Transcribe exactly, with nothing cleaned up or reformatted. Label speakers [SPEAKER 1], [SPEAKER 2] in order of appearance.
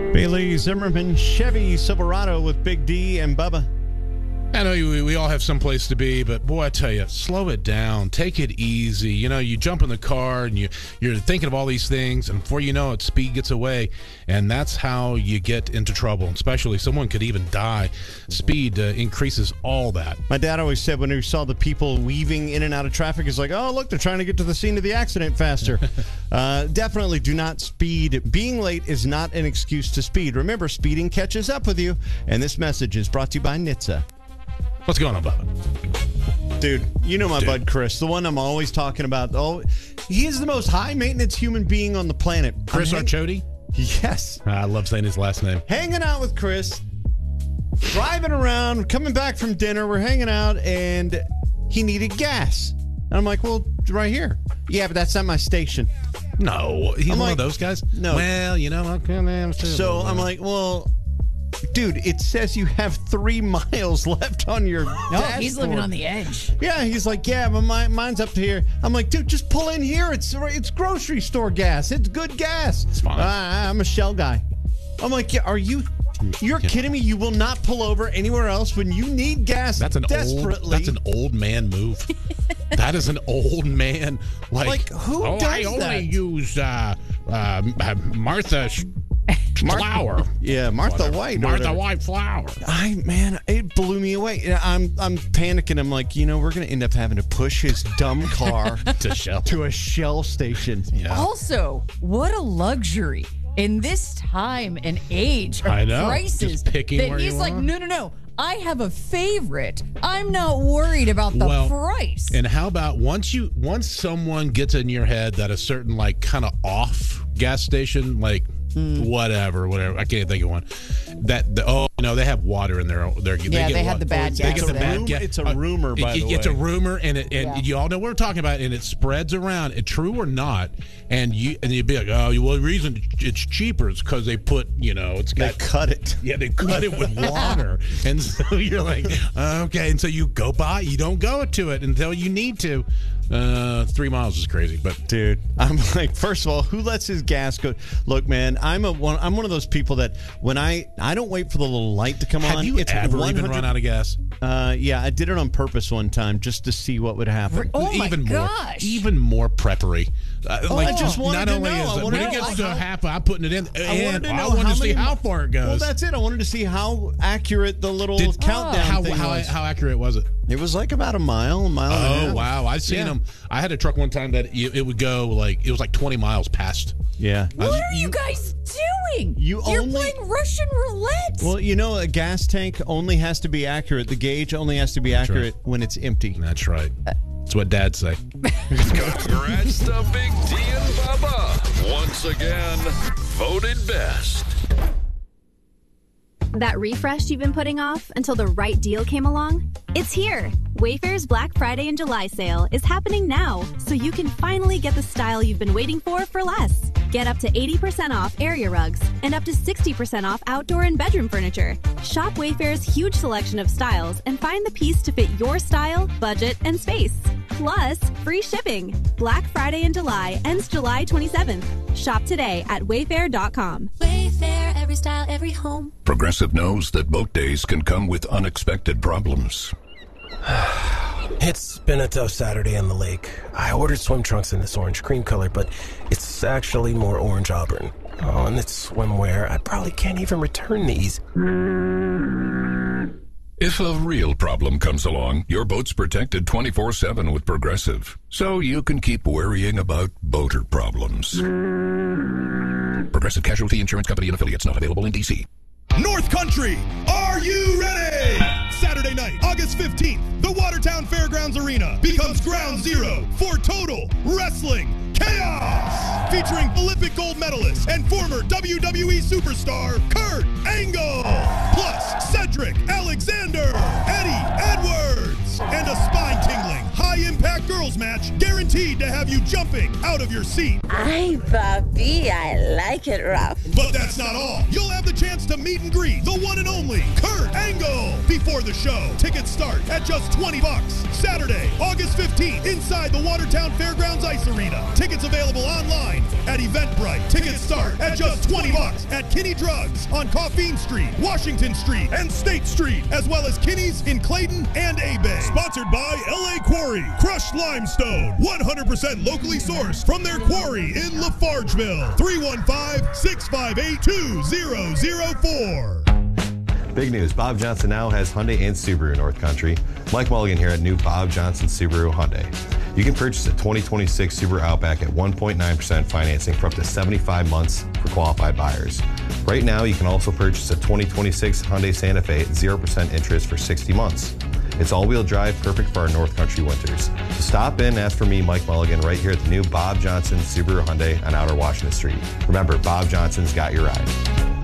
[SPEAKER 1] Bailey Zimmerman, Chevy Silverado with Big D and Bubba.
[SPEAKER 2] I know we, we all have some place to be, but boy, I tell you, slow it down. Take it easy. You know, you jump in the car and you, you're thinking of all these things, and before you know it, speed gets away, and that's how you get into trouble, especially someone could even die. Speed uh, increases all that.
[SPEAKER 1] My dad always said when he saw the people weaving in and out of traffic, he's like, oh, look, they're trying to get to the scene of the accident faster. uh, definitely do not speed. Being late is not an excuse to speed. Remember, speeding catches up with you, and this message is brought to you by N H T S A.
[SPEAKER 2] What's going on, Bubba?
[SPEAKER 1] Dude, you know my Dude. bud Chris, the one I'm always talking about. Oh, he is the most high-maintenance human being on the planet.
[SPEAKER 2] Chris hang- Archodi?
[SPEAKER 1] Yes.
[SPEAKER 2] I love saying his last name.
[SPEAKER 1] Hanging out with Chris, driving around, coming back from dinner. We're hanging out, and he needed gas. And I'm like, well, right here. Yeah, but that's not my station.
[SPEAKER 2] No, he's
[SPEAKER 1] I'm
[SPEAKER 2] one
[SPEAKER 1] like,
[SPEAKER 2] of those guys?
[SPEAKER 1] No.
[SPEAKER 2] Well, you know, okay.
[SPEAKER 1] So I'm like, well... Dude, it says you have three miles left on your
[SPEAKER 3] No,
[SPEAKER 1] dashboard.
[SPEAKER 3] He's living on the edge.
[SPEAKER 1] Yeah, he's like, yeah, but my, mine's up to here. I'm like, dude, just pull in here. It's it's grocery store gas. It's good gas.
[SPEAKER 2] It's fine.
[SPEAKER 1] Uh, I'm a Shell guy. I'm like, yeah, are you... You're yeah. kidding me? You will not pull over anywhere else when you need gas
[SPEAKER 2] that's an
[SPEAKER 1] desperately.
[SPEAKER 2] Old, that's an old man move. That is an old man. Like,
[SPEAKER 1] like who
[SPEAKER 2] oh,
[SPEAKER 1] does
[SPEAKER 2] I only
[SPEAKER 1] that?
[SPEAKER 2] use uh, uh, Martha... Martha, flour.
[SPEAKER 1] Yeah, Martha
[SPEAKER 2] Whatever.
[SPEAKER 1] White.
[SPEAKER 2] Martha White flour.
[SPEAKER 1] I man, it blew me away. I'm I'm panicking. I'm like, you know, we're gonna end up having to push his dumb car
[SPEAKER 2] to Shell
[SPEAKER 1] to a Shell station.
[SPEAKER 2] Yeah.
[SPEAKER 3] Also, what a luxury in this time and age of
[SPEAKER 2] I know.
[SPEAKER 3] prices.
[SPEAKER 2] Just picking
[SPEAKER 3] that
[SPEAKER 2] where
[SPEAKER 3] he's
[SPEAKER 2] you
[SPEAKER 3] like,
[SPEAKER 2] are.
[SPEAKER 3] no, no, no. I have a favorite. I'm not worried about the
[SPEAKER 2] well,
[SPEAKER 3] price.
[SPEAKER 2] And how about once you once someone gets in your head that a certain like kind of off gas station, like mm. whatever, whatever. I can't think of one. That the, oh no, they have water in there. They
[SPEAKER 3] yeah,
[SPEAKER 2] get
[SPEAKER 3] they
[SPEAKER 2] wa-
[SPEAKER 3] had the bad
[SPEAKER 2] they
[SPEAKER 3] gas.
[SPEAKER 2] Get the
[SPEAKER 3] there.
[SPEAKER 2] bad ga-
[SPEAKER 1] It's a rumor, by
[SPEAKER 2] uh,
[SPEAKER 1] the
[SPEAKER 2] it,
[SPEAKER 1] way.
[SPEAKER 2] It's a rumor, and it, and
[SPEAKER 3] Yeah.
[SPEAKER 2] you all know what we're talking about, and it spreads around. It true or not, and you and you'd be like, oh, well, the reason it's cheaper is because they put, you know, it's
[SPEAKER 1] They
[SPEAKER 2] got
[SPEAKER 1] cut it.
[SPEAKER 2] Yeah, they cut it with water, and so you're like, okay, and so you go by, you don't go to it until you need to. Uh, three miles is crazy, but
[SPEAKER 1] dude, I'm like, first of all, who lets his gas go? Look, man, I'm a one. I'm one of those people that when I I don't wait for the little light to come
[SPEAKER 2] have
[SPEAKER 1] on.
[SPEAKER 2] you
[SPEAKER 1] it's
[SPEAKER 2] ever
[SPEAKER 1] one hundred
[SPEAKER 2] even run out of gas?
[SPEAKER 1] Uh, yeah, I did it on purpose one time just to see what would happen.
[SPEAKER 3] Oh my
[SPEAKER 2] even
[SPEAKER 3] gosh.
[SPEAKER 2] more, even more preppery. Uh,
[SPEAKER 1] Oh,
[SPEAKER 2] like,
[SPEAKER 1] I just wanted
[SPEAKER 2] not
[SPEAKER 1] to
[SPEAKER 2] only
[SPEAKER 1] know.
[SPEAKER 2] is
[SPEAKER 1] I
[SPEAKER 2] it,
[SPEAKER 1] wanted
[SPEAKER 2] when it
[SPEAKER 1] to
[SPEAKER 2] gets
[SPEAKER 1] know
[SPEAKER 2] to
[SPEAKER 1] how-
[SPEAKER 2] half, I'm putting it in,
[SPEAKER 1] I
[SPEAKER 2] and
[SPEAKER 1] wanted to
[SPEAKER 2] I
[SPEAKER 1] know
[SPEAKER 2] wanted
[SPEAKER 1] how
[SPEAKER 2] to see
[SPEAKER 1] many-
[SPEAKER 2] how far it goes.
[SPEAKER 1] Well, that's it. I wanted to see how accurate the little
[SPEAKER 2] Did-
[SPEAKER 1] countdown
[SPEAKER 2] how,
[SPEAKER 1] thing
[SPEAKER 2] how,
[SPEAKER 1] was.
[SPEAKER 2] how accurate was it?
[SPEAKER 1] It was like about a mile, a mile and a
[SPEAKER 2] Oh
[SPEAKER 1] half.
[SPEAKER 2] wow! I've seen
[SPEAKER 1] Yeah.
[SPEAKER 2] them. I had a truck one time that it, it would go like it was like twenty miles past.
[SPEAKER 1] Yeah.
[SPEAKER 3] What are you guys doing?
[SPEAKER 1] You
[SPEAKER 3] You're
[SPEAKER 1] only-
[SPEAKER 3] playing Russian roulette.
[SPEAKER 1] Well, you know, a gas tank only has to be accurate. The gauge only has to be
[SPEAKER 2] That's
[SPEAKER 1] accurate
[SPEAKER 2] right.
[SPEAKER 1] when it's empty.
[SPEAKER 2] That's right. That's what Dad say.
[SPEAKER 4] Congrats to Big D and Bubba. Once again, voted best.
[SPEAKER 5] That refresh you've been putting off until the right deal came along? It's here! Wayfair's Black Friday and July sale is happening now, so you can finally get the style you've been waiting for for less. Get up to eighty percent off area rugs and up to sixty percent off outdoor and bedroom furniture. Shop Wayfair's huge selection of styles and find the piece to fit your style, budget, and space. Plus, free shipping. Black Friday in July ends July twenty-seventh. Shop today at wayfair dot com.
[SPEAKER 6] Wayfair, every style, every home.
[SPEAKER 7] Progressive knows that boat days can come with unexpected problems.
[SPEAKER 8] It's been a tough Saturday on the lake. I ordered swim trunks in this orange cream color, but it's actually more orange auburn. Oh, and it's swimwear. I probably can't even return these.
[SPEAKER 7] If a real problem comes along, your boat's protected twenty-four seven with Progressive, so you can keep worrying about boater problems. Progressive Casualty Insurance Company and Affiliates, not available in D C.
[SPEAKER 9] North Country, are you ready? Saturday night, August fifteenth, the Watertown Fairgrounds Arena becomes ground zero for total wrestling chaos. Featuring Olympic gold medalist and former W W E superstar Kurt Angle. Plus Cedric Alexander, Eddie Edwards, and a spine-tingling, high-impact girls match guaranteed guaranteed to have you jumping out of your seat.
[SPEAKER 10] Ay, papi, I like it rough.
[SPEAKER 9] But that's not all. You'll have the chance to meet and greet the one and only Kurt Angle before the show. Tickets start at just twenty bucks. Saturday, August fifteenth, inside the Watertown Fairgrounds Ice Arena. Tickets available online at Eventbrite. Tickets start at just twenty bucks at Kinney Drugs on Coffeen Street, Washington Street, and State Street, as well as Kinney's in Clayton and A-Bay. Sponsored by L A Quarry, Crushed Limestone, one hundred percent locally sourced from their quarry in Lafargeville. three one five, six five eight, two zero zero four.
[SPEAKER 11] Big news, Bob Johnson now has Hyundai and Subaru North Country. Mike Mulligan here at new Bob Johnson Subaru Hyundai. You can purchase a twenty twenty-six Subaru Outback at one point nine percent financing for up to seventy-five months for qualified buyers. Right now, you can also purchase a twenty twenty-six Hyundai Santa Fe at zero percent interest for sixty months. It's all-wheel drive, perfect for our North Country winters. So stop in and ask for me, Mike Mulligan, right here at the new Bob Johnson Subaru Hyundai on Outer Washington Street. Remember, Bob Johnson's got your ride.